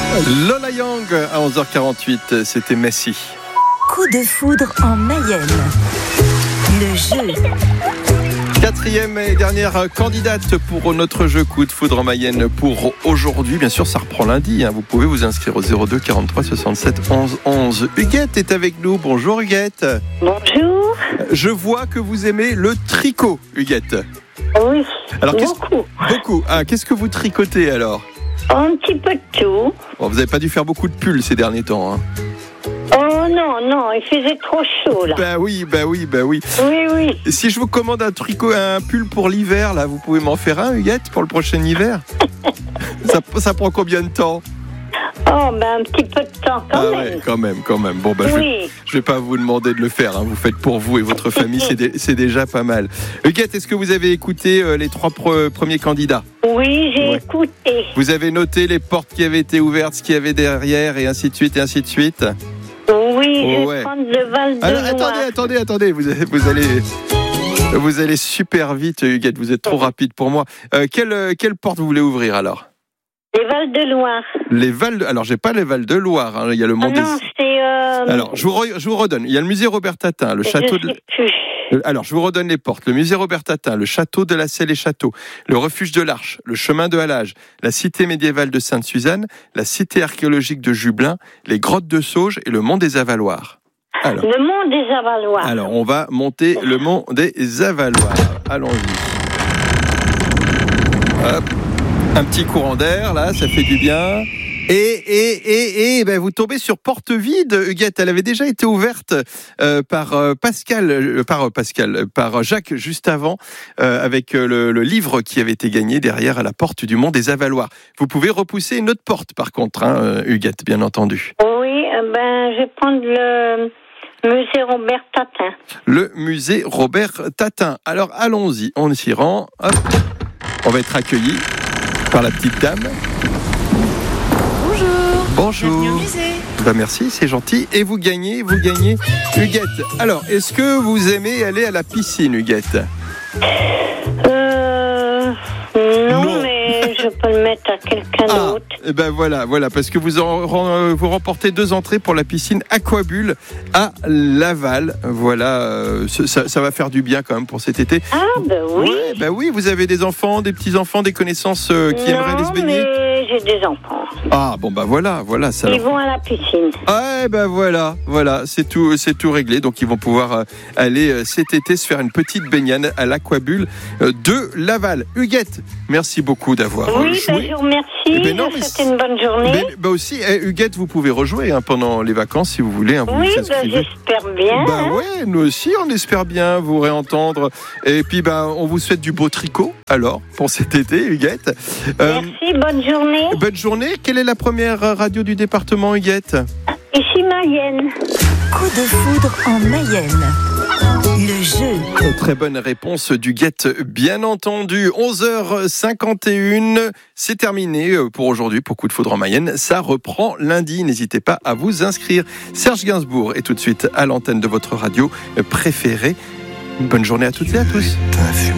Lola Young à 11h48, c'était Messi. Coup de foudre en Mayenne. Le jeu. Quatrième et dernière candidate pour notre jeu Coup de foudre en Mayenne pour aujourd'hui. Bien sûr, ça reprend lundi. Vous pouvez vous inscrire au 02 43 67 11 11. Huguette est avec nous. Bonjour Huguette. Bonjour. Je vois que vous aimez le tricot, Huguette. Oui, Alors, beaucoup. Ah, qu'est-ce que vous tricotez alors ? Un petit peu de tout. Bon, vous n'avez pas dû faire beaucoup de pulls ces derniers temps. Oh non, il faisait trop chaud là. Bah oui. Oui. Si je vous commande un pull pour l'hiver, là, vous pouvez m'en faire un, Huguette, pour le prochain hiver. ça prend combien de temps ? Oh, un petit peu de temps quand même. Ouais, quand même. Bon, Oui. je vais pas vous demander de le faire. Vous faites pour vous et votre famille, c'est déjà pas mal. Huguette, est-ce que vous avez écouté les trois premiers candidats ? Oui, j'ai écouté. Vous avez noté les portes qui avaient été ouvertes, ce qu'il y avait derrière, et ainsi de suite, et ainsi de suite ? Oui, je vais prendre le Val de Loire. Attendez, vous allez super vite, Huguette, vous êtes trop rapide pour moi. Quelle porte vous voulez ouvrir alors ? Les Val de Loire. Alors, j'ai pas les Val de Loire, il y a le Mont des... c'est... Alors, je vous redonne. Il y a le musée Robert Tatin, le château de... Alors, je vous redonne les portes. Le musée Robert Tatin, le château de la Selle et Château, le refuge de l'Arche, le chemin de Halage, la cité médiévale de Sainte-Suzanne, la cité archéologique de Jublain, les grottes de Sauge et le mont des Avaloirs. Alors, le mont des Avaloirs. Alors, on va monter le mont des Avaloirs. Allons-y. Hop. Un petit courant d'air, là, ça fait du bien. Et vous tombez sur porte vide, Huguette. Elle avait déjà été ouverte par Jacques juste avant, avec le livre qui avait été gagné derrière à la porte du Mont des Avaloirs. Vous pouvez repousser une autre porte, par contre, Huguette, bien entendu. Oui, je vais prendre le musée Robert Tatin. Le musée Robert Tatin. Alors, allons-y, on s'y rend. Hop. On va être accueillis par la petite dame. Bonjour. Bienvenue au musée. Merci, c'est gentil. Et vous gagnez, Huguette. Alors, est-ce que vous aimez aller à la piscine, Huguette ? Non, mais je peux le mettre à quelqu'un d'autre. Et voilà, parce que vous remportez 2 entrées pour la piscine Aquabulle à Laval. Voilà, ça va faire du bien quand même pour cet été. Ah, oui. Ouais, oui, vous avez des enfants, des petits-enfants, des connaissances qui aimeraient aller se baigner ? Non, mais j'ai des enfants. Ah, voilà, ça. Ils vont à la piscine. Voilà, c'est tout réglé. Donc, ils vont pouvoir aller cet été se faire une petite baignade à l'Aquabulle de Laval. Huguette, merci beaucoup d'avoir joué. Je vous remercie. C'était une bonne journée. Aussi, Huguette, vous pouvez rejouer pendant les vacances si vous voulez. J'espère bien. Nous aussi, on espère bien vous réentendre. Et puis, on vous souhaite du beau tricot, alors, pour cet été, Huguette. Merci, bonne journée. Bonne journée. Quelle est la première radio du département, Huguette ? Ici, Mayenne. Coup de foudre en Mayenne. Le jeu. Très bonne réponse d'Huguette, bien entendu. 11h51, c'est terminé pour aujourd'hui, pour Coup de foudre en Mayenne. Ça reprend lundi, n'hésitez pas à vous inscrire. Serge Gainsbourg est tout de suite à l'antenne de votre radio préférée. Bonne journée à toutes et à tous.